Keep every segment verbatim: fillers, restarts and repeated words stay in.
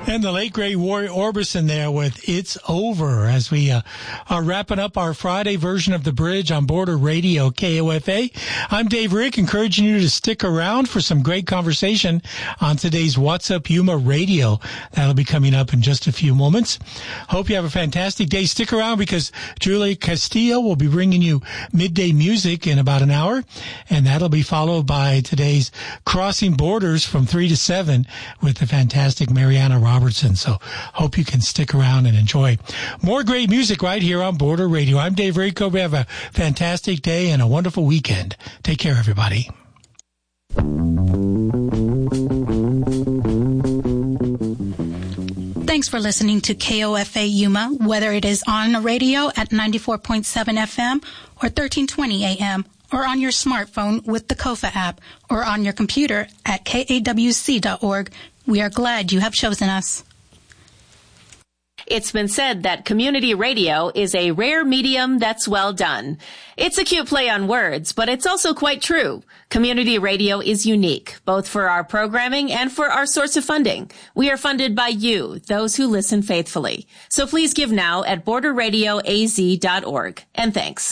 And the late, great Roy Orbison there with It's Over as we uh, are wrapping up our Friday version of The Bridge on Border Radio K O F A. I'm Dave Rick, encouraging you to stick around for some great conversation on today's What's Up Yuma Radio. That'll be coming up in just a few moments. Hope you have a fantastic day. Stick around because Julie Castillo will be bringing you midday music in about an hour, and that'll be followed by today's Crossing Borders from three to seven with the fantastic Mariana Robertson. So hope you can stick around and enjoy more great music right here on Border Radio. I'm Dave Rick. Hope you have a fantastic day and a wonderful weekend. Take care, everybody. Thanks for listening to K O F A Yuma, whether it is on the radio at ninety-four point seven F M or thirteen twenty A M, or on your smartphone with the Kofa app, or on your computer at K A W C dot org. We are glad you have chosen us. It's been said that community radio is a rare medium that's well done. It's a cute play on words, but it's also quite true. Community radio is unique, both for our programming and for our source of funding. We are funded by you, those who listen faithfully. So please give now at border radio A Z dot org. And thanks.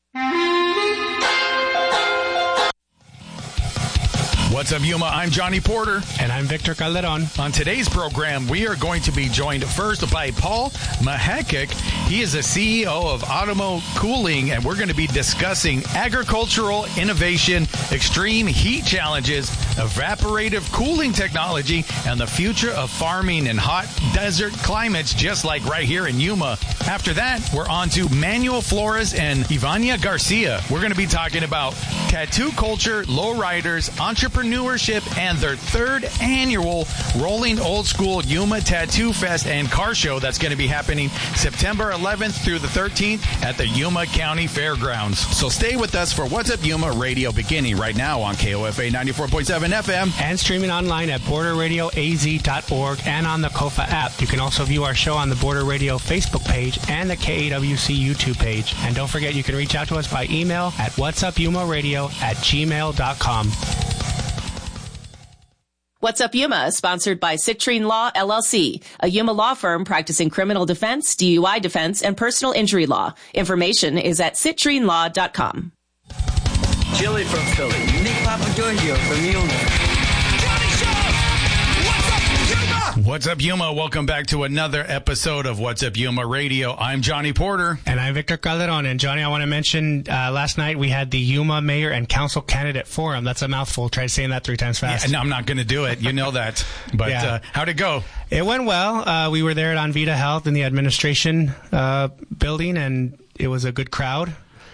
What's up, Yuma? I'm Johnny Porter. And I'm Victor Calderon. On today's program, we are going to be joined first by Paul Mahekik. He is the C E O of Automo Cooling, and we're going to be discussing agricultural innovation, extreme heat challenges, evaporative cooling technology, and the future of farming in hot desert climates, just like right here in Yuma. After that, we're on to Manuel Flores and Ivania Garcia. We're going to be talking about tattoo culture, lowriders, entrepreneurship, and their third annual Rolling Old School Yuma Tattoo Fest and Car Show that's going to be happening September eleventh through the thirteenth at the Yuma County Fairgrounds. So stay with us for What's Up Yuma Radio, beginning right now on K O F A ninety-four point seven F M. And streaming online at border radio A Z dot org and on the Kofa app. You can also view our show on the Border Radio Facebook page and the K A W C YouTube page. And don't forget, you can reach out to us by email at whatsupyumaradio at gmail dot com. What's Up Yuma is sponsored by Citrine Law, L L C, a Yuma law firm practicing criminal defense, D U I defense, and personal injury law. Information is at citrine law dot com. Chili from Philly. Nick Papa Giorgio from Yuma. What's up, Yuma? Welcome back to another episode of What's Up Yuma Radio. I'm Johnny Porter. And I'm Victor Calderon. And Johnny, I want to mention uh, last night we had the Yuma Mayor and Council Candidate Forum. That's a mouthful. Try saying that three times fast. Yeah, no, I'm not going to do it. You know that. But yeah. uh, how'd it go? It went well. Uh, we were there at Onvita Health in the administration uh, building, and it was a good crowd.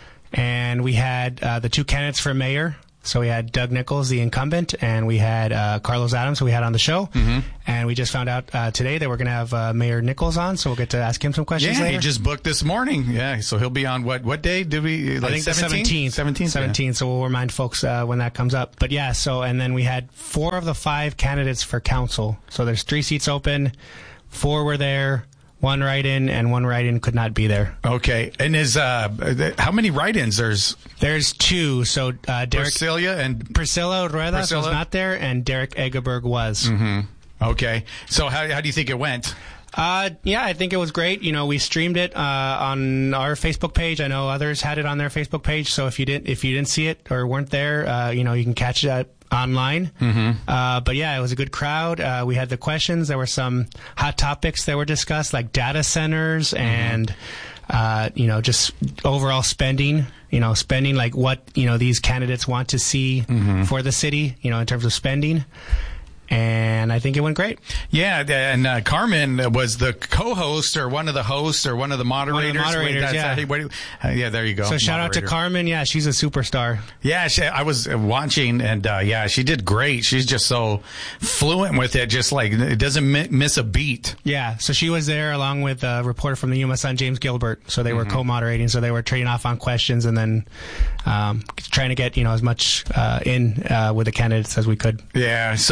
And we had uh, the two candidates for mayor. So we had Doug Nichols, the incumbent, and we had uh, Carlos Adams, who we had on the show. Mm-hmm. And we just found out uh, today that we're going to have uh, Mayor Nichols on, so we'll get to ask him some questions yeah, later. he just booked this morning. Yeah, so he'll be on what what day? Did we? Like I think the seventeenth. seventeenth, seventeenth, yeah. So we'll remind folks uh, when that comes up. But yeah, so, and then we had four of the five candidates for council. So there's three seats open, four were there. One write-in and one write-in could not be there. Okay. And is uh, how many write-ins? There's there's two. So uh, Derek Priscilla and Priscilla Ruedas Priscilla? was not there, and Derek Egerberg was. Mm-hmm. Okay. So how how do you think it went? Uh, yeah, I think it was great. You know, we streamed it uh, on our Facebook page. I know others had it on their Facebook page. So if you didn't if you didn't see it or weren't there, uh, you know, you can catch it online. Mm-hmm. Uh, but yeah, it was a good crowd. Uh, we had the questions. There were some hot topics that were discussed, like data centers mm-hmm. and, uh, you know, just overall spending, you know, spending like what, you know, these candidates want to see mm-hmm. for the city, you know, in terms of spending. And I think it went great. Yeah, and uh, Carmen was the co-host or one of the hosts or one of the moderators. One of the moderators, Wait, yeah. How, what, uh, yeah, there you go. So shout Moderator. out to Carmen. Yeah, she's a superstar. Yeah, she, I was watching, and uh, yeah, she did great. She's just so fluent with it, just like it doesn't mi- miss a beat. Yeah, so she was there along with a reporter from the Yuma Sun, James Gilbert. So they mm-hmm. were co-moderating, so they were trading off on questions and then um, trying to get, you know, as much uh, in uh, with the candidates as we could. Yeah, so all right.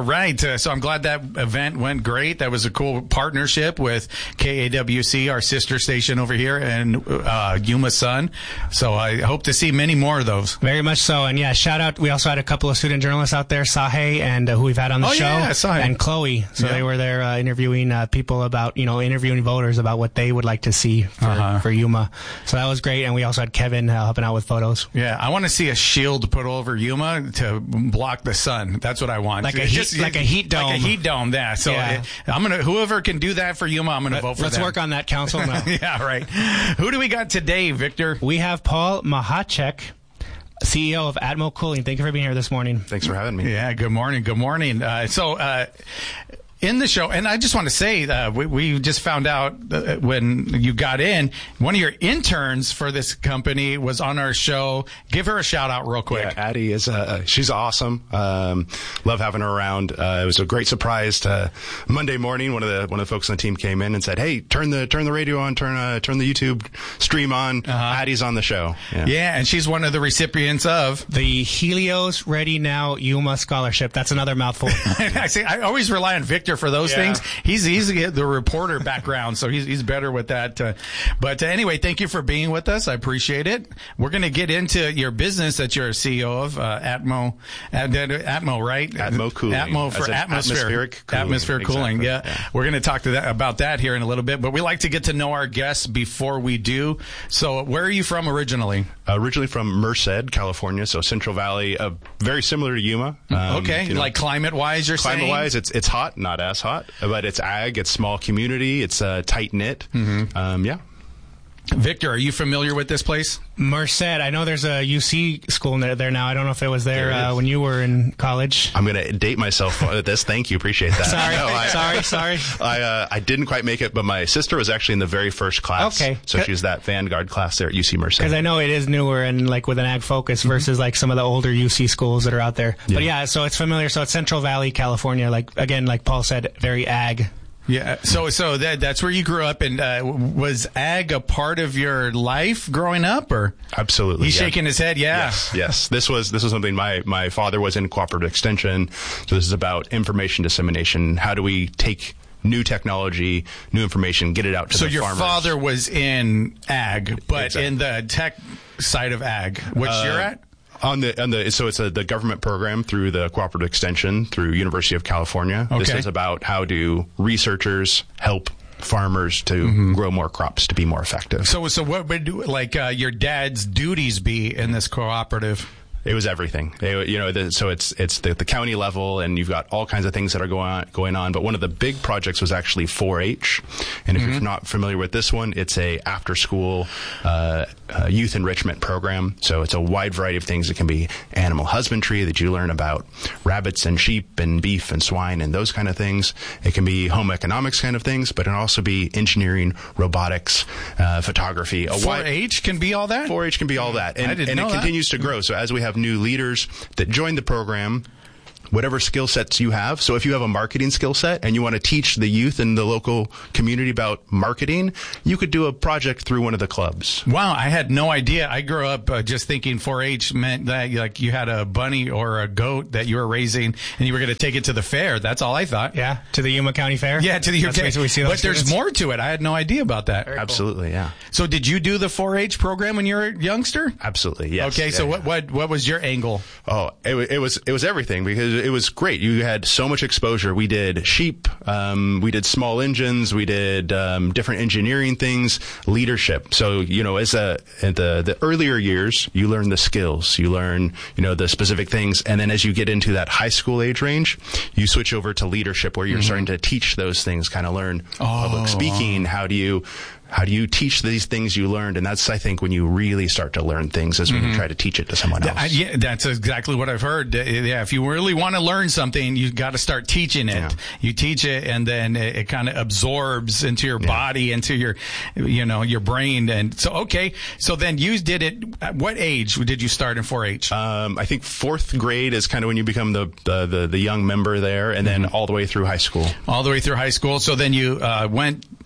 right. Uh, so I'm glad that event went great. That was a cool partnership with K A W C, our sister station over here, and uh, Yuma Sun. So I hope to see many more of those. Very much so. And yeah, shout out. We also had a couple of student journalists out there, Sahe, and uh, who we've had on the oh, show, yeah, Sahe. and Chloe. So yeah. they were there uh, interviewing uh, people about, you know, interviewing voters about what they would like to see for, uh-huh. for Yuma. So that was great. And we also had Kevin uh, helping out with photos. Yeah, I want to see a shield put over Yuma to block the sun. That's what I want. Like a heat, Just, like a heat dome. Like a heat dome, yeah. So yeah. It, I'm gonna whoever can do that for Yuma, I'm gonna vote for Let's them. work on that, council. Now. Yeah, right. Who do we got today, Victor? We have Paul Mahacek, C E O of Atmo Cooling. Thank you for being here this morning. Thanks for having me. Yeah, good morning. Good morning. Uh, so, uh, in the show, and I just want to say, uh, we, we just found out uh, when you got in, one of your interns for this company was on our show. Give her a shout out real quick. Yeah, Addie is, uh, she's awesome. Um, love having her around. Uh, it was a great surprise to Monday morning. One of the, one of the folks on the team came in and said, hey, turn the, turn the radio on, turn, uh, turn the YouTube stream on. Uh-huh. Addie's on the show. Yeah. yeah. And she's one of the recipients of the Helios Ready Now Yuma Scholarship. That's another mouthful. I say, I always rely on Victor for those yeah. things. He's he's the reporter background, so he's he's better with that. Uh, but uh, anyway, thank you for being with us. I appreciate it. We're going to get into your business that you're a C E O of, uh, Atmo, At, Atmo, right? Atmo Cooling. Atmo for atmosphere, atmospheric cooling. Atmosphere cooling. Exactly. Yeah. yeah, we're going to talk to that about that here in a little bit. But we like to get to know our guests before we do. So, where are you from originally? Uh, originally from Merced, California, so Central Valley, uh, very similar to Yuma. Um, okay, you know, like climate-wise, you're climate saying? Climate-wise, it's it's hot, not as hot, but it's ag, it's small community, it's uh, tight-knit. Mm-hmm. Um, yeah. Victor, are you familiar with this place? Merced. I know there's a U C school there, there now. I don't know if it was there, there uh, when you were in college. I'm going to date myself with this. Thank you. Appreciate that. sorry. No, I, sorry. Sorry. I uh, I didn't quite make it, but my sister was actually in the very first class. Okay. So she was that Vanguard class there at U C Merced. Because I know it is newer and like with an ag focus versus mm-hmm. like some of the older U C schools that are out there. Yeah. But yeah, so it's familiar. So it's Central Valley, California. Like, again, like Paul said, very ag. Yeah, so so that that's where you grew up, and uh, was ag a part of your life growing up, or absolutely? He's yeah. shaking his head. Yeah, yes, yes. This was this was something my my father was in cooperative extension, so this is about information dissemination. How do we take new technology, new information, get it out to so the your farmers? Father was in ag, but exactly. in the tech side of ag, which uh, you're at. On the on the so it's a, the government program through the cooperative extension through University of California. Okay. This is about how do researchers help farmers to mm-hmm. grow more crops to be more effective. So so what would like uh, your dad's duties be in this cooperative? It was everything. It, you know, the, so it's it's the, the county level, and you've got all kinds of things that are going on, going on. But one of the big projects was actually four H. And if mm-hmm. you're not familiar with this one, it's a after-school uh, uh, youth enrichment program. So it's a wide variety of things. It can be animal husbandry that you learn about rabbits and sheep and beef and swine and those kind of things. It can be home economics kind of things, but it can also be engineering, robotics, uh, photography. four H can be all that? four H can be all that. And, I didn't and know it that. continues to grow. So as we have new leaders that join the program, whatever skill sets you have. So if you have a marketing skill set and you want to teach the youth in the local community about marketing, you could do a project through one of the clubs. Wow, I had no idea. I grew up uh, just thinking four H meant that like you had a bunny or a goat that you were raising and you were going to take it to the fair. That's all I thought. Yeah, to the Yuma County Fair? Yeah, to the Yuma County. We see those but students. There's more to it. I had no idea about that. Very Absolutely, cool. yeah. So did you do the four H program when you were a youngster? Absolutely, yes. Okay, yeah, so yeah. what, what what was your angle? Oh, it, it was it was everything because it was great. You had so much exposure. We did sheep, um, we did small engines, we did um, different engineering things, leadership. So, you know, as a in the the earlier years, you learn the skills, you learn, you know, the specific things, and then as you get into that high school age range, you switch over to leadership where you're mm-hmm. starting to teach those things, kind of learn oh. public speaking. How do you How do you teach these things you learned? And that's, I think, when you really start to learn things is when mm-hmm. you try to teach it to someone else. Uh, yeah, that's exactly what I've heard. Uh, yeah, if you really want to learn something, you've got to start teaching it. Yeah. You teach it, and then it, it kind of absorbs into your yeah. body, into your, you know, your brain. And so, okay, so then you did it. At what age did you start in four H? Um, I think fourth grade is kind of when you become the the, the, the young member there, and then mm-hmm. all the way through high school. All the way through high school. So then you uh, went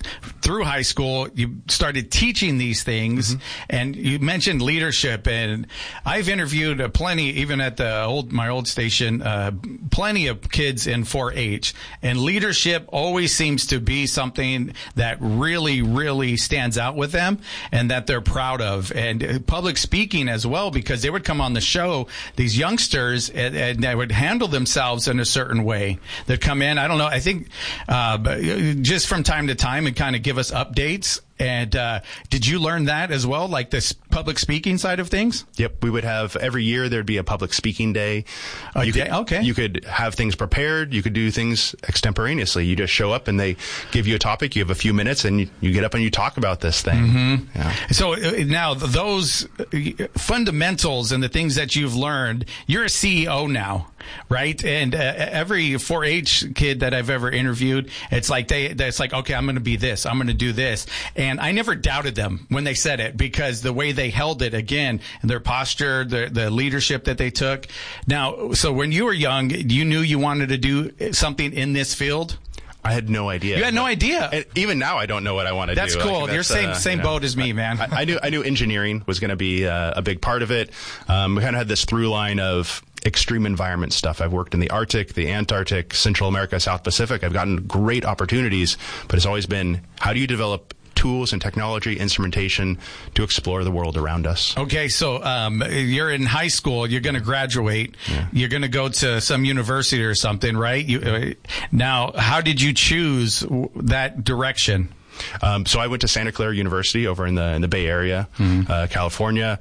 through high school, you started teaching these things, mm-hmm. and you mentioned leadership. And I've interviewed uh, plenty, even at the old my old station, uh, plenty of kids in four H. And leadership always seems to be something that really, really stands out with them, and that they're proud of. And public speaking as well, because they would come on the show, these youngsters, and, and they would handle themselves in a certain way. They'd come in, I don't know, I think uh, just from time to time and kind of give us updates. And uh, did you learn that as well, like this public speaking side of things? Yep. We would have every year there'd be a public speaking day. A you day? Could, okay. You could have things prepared. You could do things extemporaneously. You just show up and they give you a topic. You have a few minutes and you, you get up and you talk about this thing. Mm-hmm. Yeah. So uh, now those fundamentals and the things that you've learned, you're a C E O now. Right. And uh, every four H kid that I've ever interviewed, it's like they, it's like, okay, I'm going to be this. I'm going to do this. And I never doubted them when they said it, because the way they held it, again, their posture, the, the leadership that they took. Now, so when you were young, you knew you wanted to do something in this field? I had no idea. You had no idea. And even now, I don't know what I want to that's do. Cool. Like, that's cool. You're uh, same same you know, boat as me, man. I, I knew I knew engineering was going to be uh, a big part of it. Um, we kind of had this through line of extreme environment stuff. I've worked in the Arctic, the Antarctic, Central America, South Pacific. I've gotten great opportunities, but it's always been, how do you develop tools and technology, instrumentation to explore the world around us? Okay, so um, you're in high school. You're going to graduate. Yeah. You're going to go to some university or something, right? You, uh, now, how did you choose w- that direction? Um, so I went to Santa Clara University over in the in the Bay Area, mm-hmm. uh, California.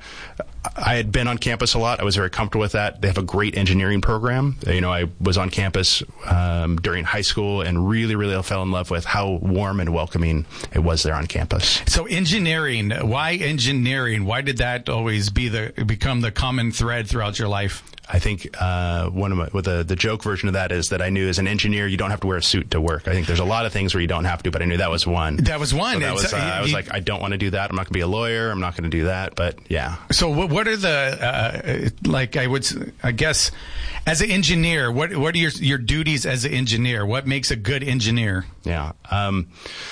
I had been on campus a lot. I was very comfortable with that. They have a great engineering program. You know, I was on campus um, during high school and really, really fell in love with how warm and welcoming it was there on campus. So engineering, why engineering? Why did that always be the become the common thread throughout your life? I think uh, one of my, well, the the joke version of that is that I knew as an engineer you don't have to wear a suit to work. I think there's a lot of things where you don't have to, but I knew that was one. That was one. So that was, uh, you, I was like, I don't want to do that. I'm not going to be a lawyer. I'm not going to do that. But yeah. So what, what are the uh, like? I would, I guess, as an engineer, what what are your your duties as an engineer? What makes a good engineer? Yeah, um,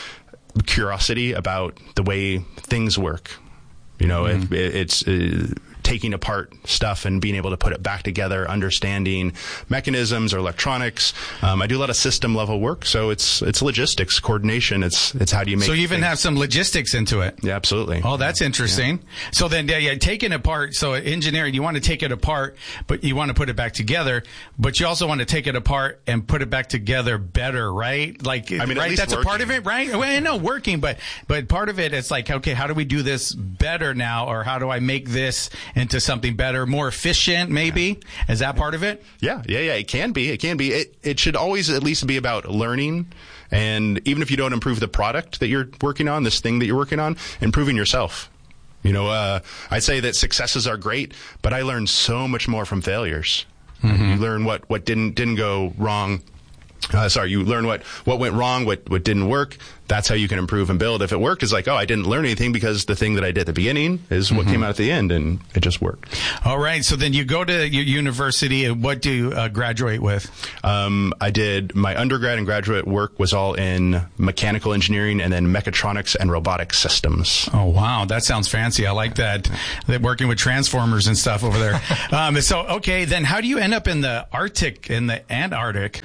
curiosity about the way things work. You know, mm-hmm. it, it, it's. Uh, taking apart stuff and being able to put it back together, understanding mechanisms or electronics. Um, I do a lot of system level work, so it's it's logistics, coordination. It's it's how do you make. So you even things. have some logistics into it. Yeah, absolutely. Oh, that's interesting. Yeah. So then, yeah, yeah, taking apart. So engineering, you want to take it apart, but you want to put it back together. But you also want to take it apart and put it back together better, right? Like, I mean, right? That's working. A part of it, right? Well, I know working, but but part of it, it's like, okay, how do we do this better now, or how do I make this into something better, more efficient, maybe? Yeah. Is that part of it? Yeah, yeah, yeah. It can be. It can be. It, it should always at least be about learning. And even if you don't improve the product that you're working on, this thing that you're working on, improving yourself. You know, uh, I'd say that successes are great, but I learned so much more from failures. Mm-hmm. You learn what, what didn't didn't go wrong. Uh, sorry, you learn what, what went wrong, what, what didn't work. That's how you can improve and build. If it worked, it's like, oh, I didn't learn anything because the thing that I did at the beginning is what mm-hmm. came out at the end, and it just worked. All right. So then you go to your university. What do you uh, graduate with? Um, I did my undergrad and graduate work was all in mechanical engineering and then mechatronics and robotic systems. Oh, wow. That sounds fancy. I like that. That working with transformers and stuff over there. um, so, okay, then how do you end up in the Arctic, in the Antarctic?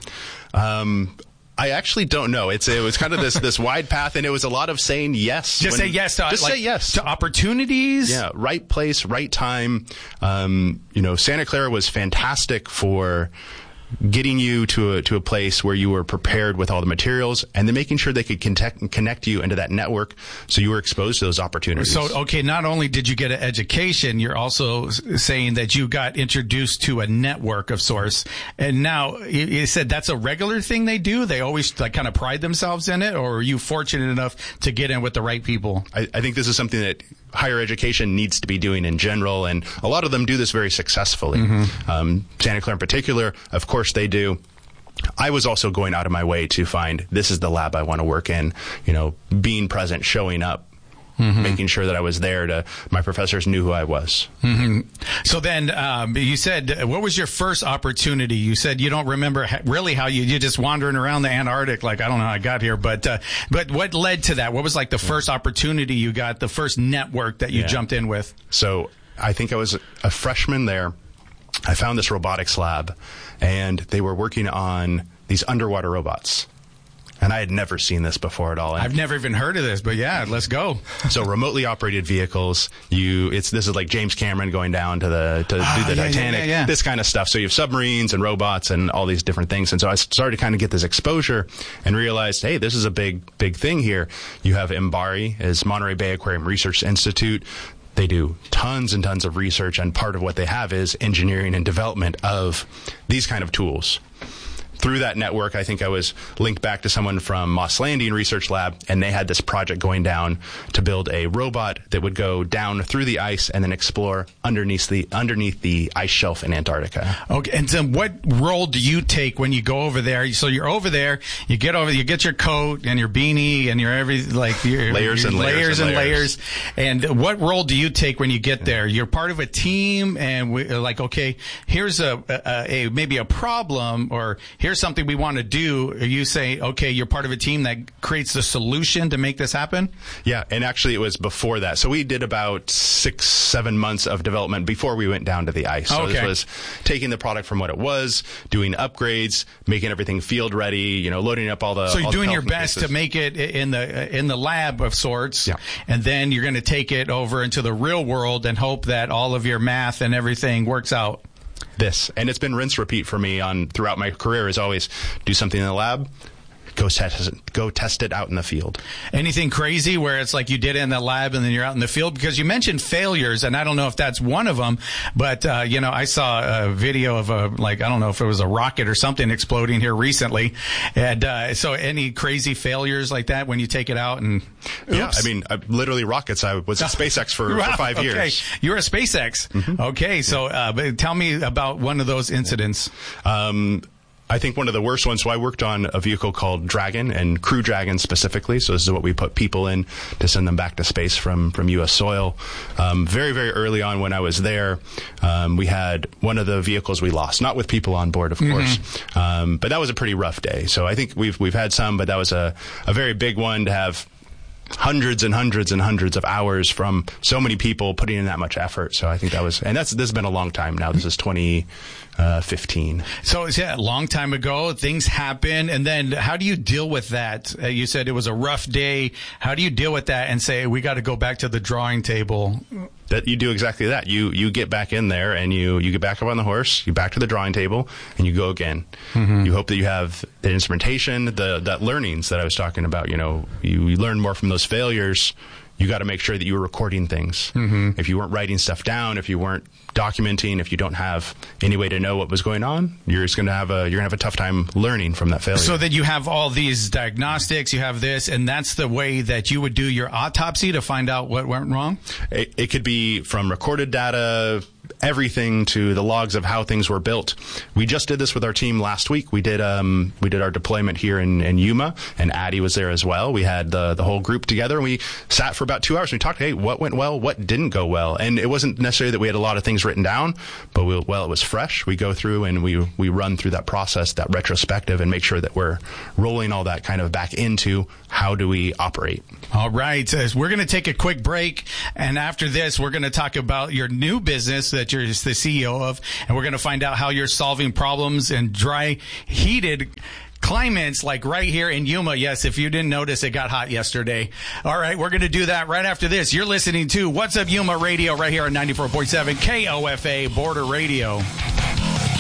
Um, I actually don't know. It's it was kind of this this wide path, and it was a lot of saying yes. Just when, say yes. To, just like, say yes to opportunities. Yeah, right place, right time. Um, you know, Santa Clara was fantastic for getting you to a, to a place where you were prepared with all the materials, and then making sure they could connect, connect you into that network so you were exposed to those opportunities. So, okay, not only did you get an education, you're also saying that you got introduced to a network of sorts. And now, you, you said that's a regular thing they do? They always like kind of pride themselves in it? Or are you fortunate enough to get in with the right people? I, I think this is something that higher education needs to be doing in general, and a lot of them do this very successfully. Mm-hmm. Um, Santa Clara in particular, of course they do. I was also going out of my way to find this is the lab I want to work in, you know, being present, showing up. mm-hmm. making sure that I was there to, my professors knew who I was. Mm-hmm. So then, um, you said, what was your first opportunity? You said you don't remember ha- really how you, you're just wandering around the Antarctic, like, I don't know how I got here, but, uh, but what led to that? What was like the first opportunity you got, the first network that you yeah. jumped in with? So I think I was a freshman there. I found this robotics lab, and they were working on these underwater robots. And I had never seen this before at all. I've never even heard of this, but yeah, let's go. So remotely operated vehicles, you it's this is like James Cameron going down to the to oh, do the yeah, Titanic, yeah, yeah, yeah. this kind of stuff. So you have submarines and robots and all these different things. And so I started to kind of get this exposure and realized, hey, this is a big, big thing here. You have MBARI, is Monterey Bay Aquarium Research Institute. They do tons and tons of research, and part of what they have is engineering and development of these kind of tools. Through that network, I think I was linked back to someone from Moss Landing Research Lab, and they had this project going down to build a robot that would go down through the ice and then explore underneath the underneath the ice shelf in Antarctica. Okay, and so what role do you take when you go over there? So you're over there, you get over, you get your coat and your beanie and your every like your layers your and layers, layers and and layers. layers. And what role do you take when you get there? You're part of a team, and we, like, okay, here's a, a, a maybe a problem, or here's something we want to do. You say, okay, you're part of a team that creates the solution to make this happen? Yeah, and actually it was before that. So we did about six, seven months of development before we went down to the ice. So okay. This was taking the product from what it was, doing upgrades, making everything field ready, you know, loading up all the So you're all doing the your best pieces. to make it in the in the lab of sorts, yeah. and then you're going to take it over into the real world and hope that all of your math and everything works out. This, and it's been rinse repeat for me on throughout my career, is always do something in the lab, go test it, go test it out in the field. Anything crazy where it's like you did it in the lab and then you're out in the field? Because you mentioned failures, and I don't know if that's one of them, but uh, you know, I saw a video of a like I don't know if it was a rocket or something exploding here recently, and uh, so any crazy failures like that when you take it out and oops. Yeah, I mean, I, literally rockets. I was at SpaceX for, wow, for five okay. years. You're at SpaceX. Mm-hmm. Okay, so uh, but tell me about one of those incidents. Um, I think one of the worst ones, so I worked on a vehicle called Dragon, and Crew Dragon specifically. So this is what we put people in to send them back to space from, from U S soil. Um, very, very early on when I was there, um, we had one of the vehicles we lost, not with people on board, of mm-hmm. course. Um, but that was a pretty rough day. So I think we've, we've had some, but that was a, a very big one to have hundreds and hundreds and hundreds of hours from so many people putting in that much effort. So I think that was, and that's, this has been a long time now. This is twenty fifteen. So yeah, a long time ago, things happen. And then how do you deal with that? Uh, you said it was a rough day. How do you deal with that and say, we got to go back to the drawing table? That you do exactly that. You you get back in there and you, you get back up on the horse, you back to the drawing table, and you go again. Mm-hmm. You hope that you have the instrumentation, the that learnings that I was talking about. You know, you, you learn more from those failures. You got to make sure that you were recording things. Mm-hmm. If you weren't writing stuff down, if you weren't documenting, if you don't have any way to know what was going on, you're just going to have a you're going to have a tough time learning from that failure. So that you have all these diagnostics, you have this, and that's the way that you would do your autopsy to find out what went wrong? It, it could be from recorded data, everything to the logs of how things were built. We just did this with our team last week. We did um, we did our deployment here in, in Yuma, and Addie was there as well. We had the the whole group together, and we sat for about two hours. And we talked, hey, what went well, what didn't go well, and it wasn't necessarily that we had a lot of things written down, but we, well, it was fresh. We go through and we we run through that process, that retrospective, and make sure that we're rolling all that kind of back into how do we operate. All right, so we're going to take a quick break, and after this, we're going to talk about your new business that you're the C E O of, and we're going to find out how you're solving problems in dry, heated climates like right here in Yuma. Yes, if you didn't notice, it got hot yesterday. All right, we're going to do that right after this. You're listening to What's Up Yuma Radio right here on ninety-four point seven K O F A Border Radio.